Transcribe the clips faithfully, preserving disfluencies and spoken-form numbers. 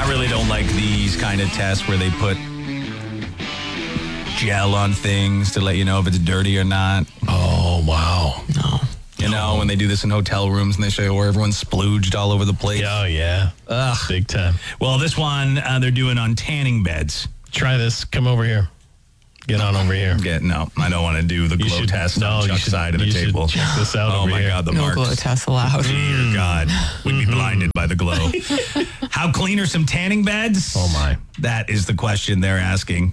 I really don't like these kind of tests where they put gel on things to let you know if it's dirty or not. Oh, wow. No. You know, when they do this in hotel rooms and they show you where everyone's splooged all over the place. Oh, yeah. Ugh. Big time. Well, this one uh, they're doing on tanning beds. Try this. Come over here. Get on over here. Get, no, I don't want to do the You glow should- test no, on you Chuck's should- side of the you should table. check this out Oh, over my here. God, the No marks. glow test allowed. Dear God, we'd be blinded by the glow. How clean are some tanning beds? Oh, my. That is the question they're asking.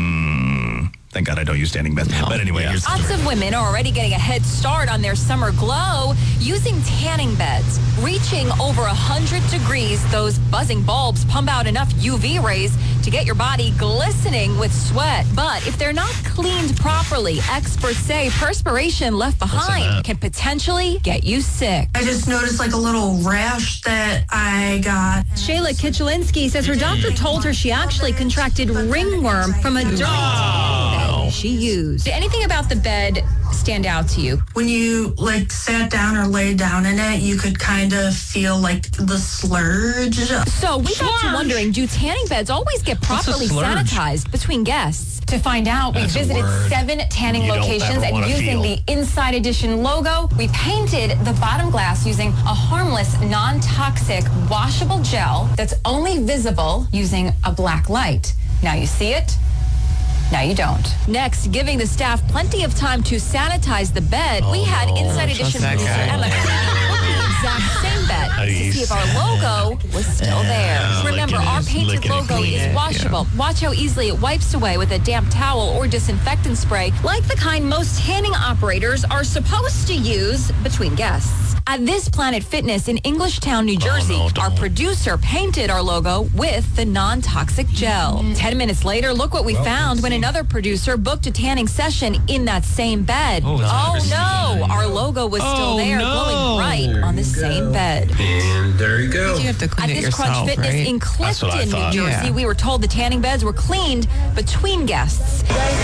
Mm, thank God I don't use tanning beds. But anyway, Yeah. here's the Lots story. of women are already getting a head start on their summer glow using tanning beds. Reaching over one hundred degrees, those buzzing bulbs pump out enough U V rays to get your body glistening with sweat. But if they're not cleaned properly, experts say perspiration left behind that? can potentially get you sick. I just noticed like a little rash that I got. Shayla Kichelinski says her doctor told her she actually contracted ringworm from a dirty tanning bed she used. Did anything about the bed stand out to you? When you like sat down or laid down in it, you could kind of feel like the slurge. So we got to wondering, do tanning beds always get properly slurge? sanitized between guests? To find out, we That's a visited word seven tanning you don't locations ever and wanna using feel. the Inside Edition logo, we painted the bottom glass using a harmless, non-toxic, washable gel that's only visible using a black light. Now you see it. Now you don't. Next, giving the staff plenty of time to sanitize the bed, we had Inside Edition that producer guy. Emma look at the exact same bed to see if our logo was still there. Remember, licking our it, painted licking it logo clean. is washable. Watch how easily it wipes away with a damp towel or disinfectant spray, like the kind most tanning operators are supposed to use between guests. At This Planet Fitness in Englishtown, New Jersey, no, don't. our producer painted our logo with the non-toxic gel. Ten minutes later, look what we found when another producer booked a tanning session in that same bed. Oh, it's Oh no, our logo was still Oh, there, no. glowing bright on the same bed. And there you go. You have to At clean it this yourself, Crunch Fitness right? in That's what I Clifton, New thought. Jersey, Yeah. we were told the tanning beds were cleaned between guests.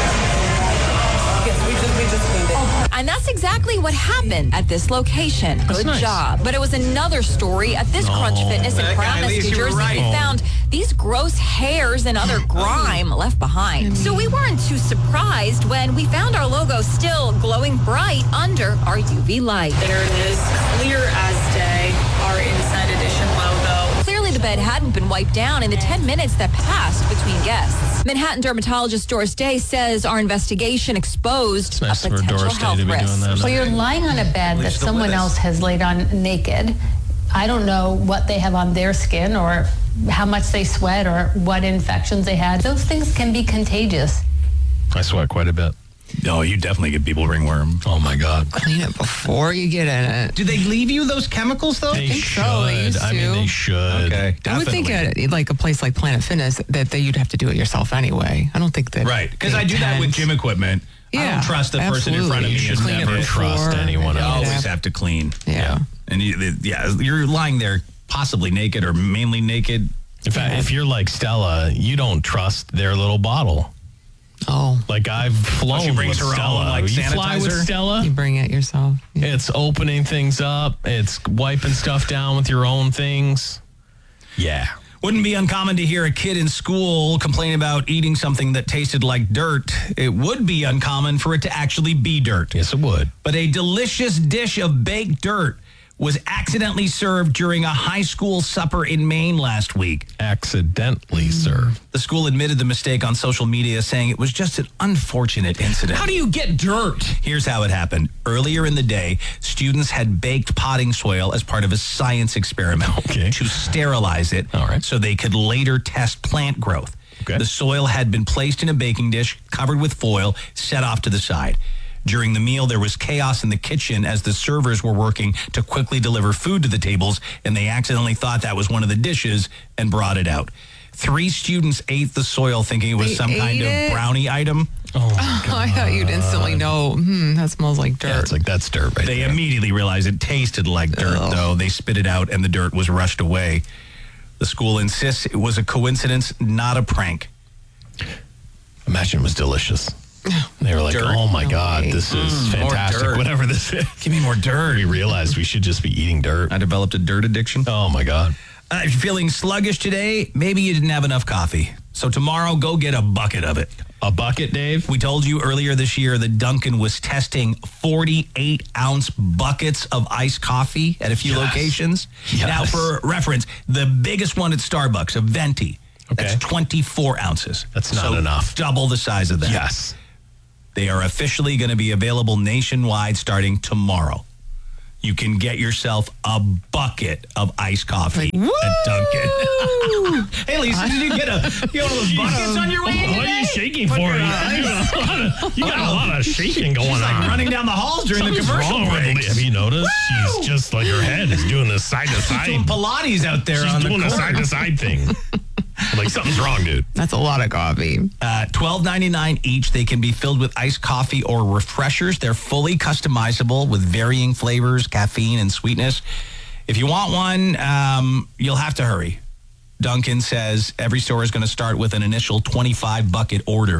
And that's exactly what happened at this location. Good nice. job. But it was another story at this Crunch Fitness in That guy, at Paramus, least New you were Jersey. right. We found these gross hairs and other grime left behind. So we weren't too surprised when we found our logo still glowing bright under our U V light. There it is, clear as day, our Inside Edition logo. Clearly, the bed hadn't been wiped down in the ten minutes that passed between guests. Manhattan dermatologist Doris Day says our investigation exposed It's nice a for potential Doris Day health to be risk. doing that. So you're lying on a bed that still someone with us. else has laid on naked. I don't know what they have on their skin or how much they sweat or what infections they had. Those things can be contagious. I sweat quite a bit. No, you definitely get people ringworm. Oh, my God. Clean it before you get in it. Do they leave you those chemicals, though? They think should. so, they used I mean, to. they should. Okay, I would think definitely. at like a place like Planet Fitness that they, you'd have to do it yourself anyway. I don't think that. Right, because they I do that with intend- gym equipment. I Yeah, don't trust the person in front of me. absolutely. is Clean it never- before. trust anyone You else. always Yeah. have to clean. Yeah. And you, yeah, you're lying there possibly naked or mainly naked. In fact, if you're like Stella, you don't trust their little bottle. Oh, Like I've flown she brings with her own, Stella. like, you fly with sanitizer? Stella? you bring it yourself. Yeah. It's opening things up. It's wiping stuff down with your own things. Yeah. Wouldn't be uncommon to hear a kid in school complain about eating something that tasted like dirt. It would be uncommon for it to actually be dirt. Yes, it would. But a delicious dish of baked dirt was accidentally served during a high school supper in Maine last week. Accidentally served. The school admitted the mistake on social media, saying it was just an unfortunate incident. How do you get dirt? Here's how it happened. Earlier in the day, students had baked potting soil as part of a science experiment Okay. to sterilize it All right. so they could later test plant growth. Okay. The soil had been placed in a baking dish, covered with foil, set off to the side. During the meal, there was chaos in the kitchen as the servers were working to quickly deliver food to the tables, and they accidentally thought that was one of the dishes and brought it out. Three students ate the soil thinking it was They some kind ate of it? brownie item. Oh, I thought you'd instantly know. Hmm, that smells like dirt. yeah, it's like that's dirt right They there. immediately realized it tasted like dirt, Ugh. though. They spit it out, and the dirt was rushed away. The school insists it was a coincidence, not a prank. Imagine it was delicious. They were like, Dirt? oh my No God, way. this is Mm, more fantastic. dirt. Whatever this is. Give me more dirt. We realized we should just be eating dirt. I developed a dirt addiction. Oh my God. Uh, if you're feeling sluggish today, maybe you didn't have enough coffee. So tomorrow, go get a bucket of it. A bucket, Dave? We told you earlier this year that Dunkin' was testing forty-eight ounce buckets of iced coffee at a few Yes. locations. Yes. Now, for reference, the biggest one at Starbucks, a Venti, Okay. that's twenty-four ounces. That's not So enough. Double the size of that. Yes. They are officially going to be available nationwide starting tomorrow. You can get yourself a bucket of iced coffee at Dunkin'. Hey, Lisa, did you get a you got all those buckets on your way in What are you today? shaking for? You got a lot of, you got a lot of shaking going She's like on. running down the halls during Something's the commercial wrong with breaks. Lee. Have you noticed? She's just like her head is doing this side to She's side. doing Pilates out there She's on doing the a court. side to side thing. Like something's wrong, dude. That's a lot of coffee. Uh, twelve ninety-nine each. They can be filled with iced coffee or refreshers. They're fully customizable with varying flavors, caffeine, and sweetness. If you want one, um, you'll have to hurry. Dunkin' says every store is going to start with an initial twenty-five bucket order.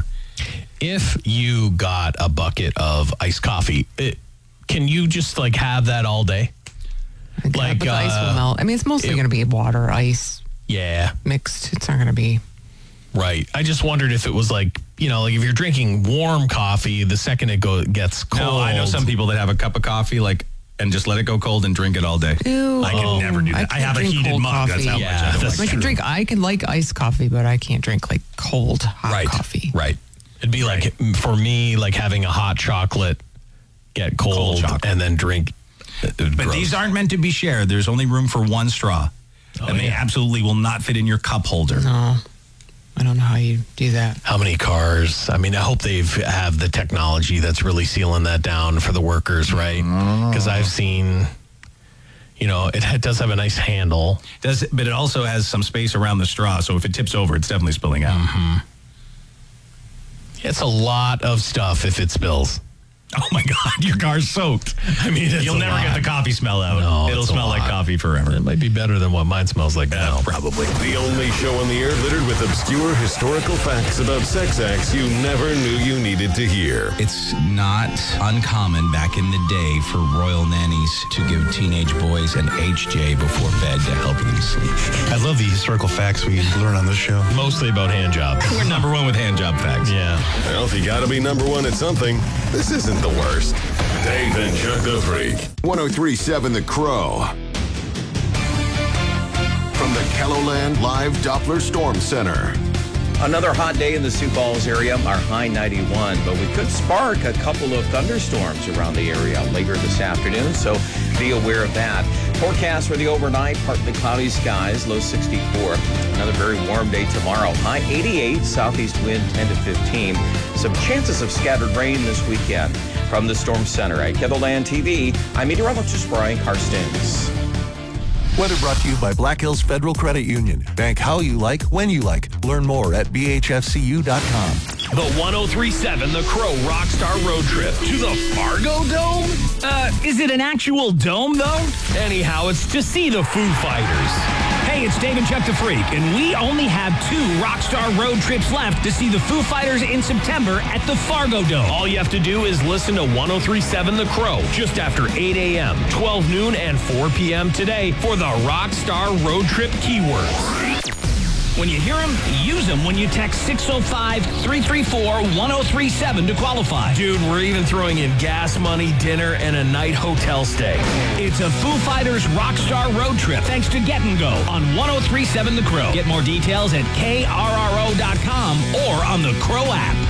If you got a bucket of iced coffee, it, can you just like have that all day? Like, Like, but the ice uh, will melt. I mean, it's mostly it- going to be water, ice Yeah. mixed. It's not going to be. Right. I just wondered if it was like, you know, like if you're drinking warm coffee, the second it go, gets cold. No, I know some people that have a cup of coffee, like, and just let it go cold and drink it all day. Ew. I can Oh. never do I that. I, can't have a drink heated cold mug. That's coffee. how Yeah, much I don't that's like I can it. drink. I can like iced coffee, but I can't drink like cold hot Right. coffee. Right. It'd be like, for me, like having a hot chocolate get cold, Cold chocolate. and then drink. But these aren't meant to be shared. There's only room for one straw. and they yeah. absolutely will not fit in your cup holder. No, I don't know how you do that. How many cars? I mean, I hope they have the technology that's really sealing that down for the workers, right? Because I've seen, you know, it, it does have a nice handle. Does but it also has some space around the straw, so if it tips over, it's definitely spilling out. Mm-hmm. It's a lot of stuff if it spills. Oh my God, your car's soaked. I mean, it's You'll a never lot. get the coffee smell out. No, It'll it's a smell like lot. coffee forever. It might be better than what mine smells like now. Uh, probably. The only show on the air littered with obscure historical facts about sex acts you never knew you needed to hear. It's not uncommon back in the day for royal nannies to give teenage boys an H J before bed to help them sleep. I love the historical facts we learn on this show. Mostly about hand jobs. We're number one with hand job facts. Yeah. Well, if you gotta be number one at something, this isn't the worst. Dave and Chuck the Freak. ten thirty-seven The Crow. From the Kelloland Live Doppler Storm Center. Another hot day in the Sioux Falls area, our high ninety-one, but we could spark a couple of thunderstorms around the area later this afternoon, so be aware of that. Forecast for the overnight, partly cloudy skies, low sixty-four. Another very warm day tomorrow, high eighty-eight, southeast wind ten to fifteen. Some chances of scattered rain this weekend. From the Storm Center at Kelloland T V, I'm meteorologist Brian Karstens. Weather brought to you by Black Hills Federal Credit Union. Bank how you like, when you like. Learn more at b h f c u dot com. The ten thirty-seven The Crow Rockstar Road Trip to the Fargo Dome? Uh, is it an actual dome, though? Anyhow, it's to see the Foo Fighters. Hey, it's Dave and Chuck the Freak, and we only have two Rockstar Road trips left to see the Foo Fighters in September at the Fargo Dome. All you have to do is listen to ten thirty-seven The Crow just after eight a.m., twelve noon, and four p.m. today for the Rockstar Road Trip keywords. When you hear them, use them when you text six oh five, three three four, one oh three seven to qualify. Dude, we're even throwing in gas money, dinner, and a night hotel stay. It's a Foo Fighters Rockstar Road Trip thanks to Get and Go on ten thirty-seven The Crow. Get more details at K R R O dot com or on the Crow app.